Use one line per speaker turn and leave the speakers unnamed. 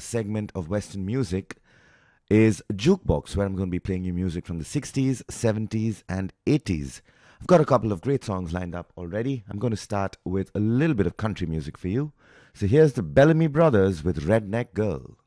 segment of Western music is Jukebox, where I'm going to be playing you music from the 60s, 70s, and 80s. I've got a couple of great songs lined up already. I'm going to start with a little bit of country music for you. So here's the Bellamy Brothers with Redneck Girl.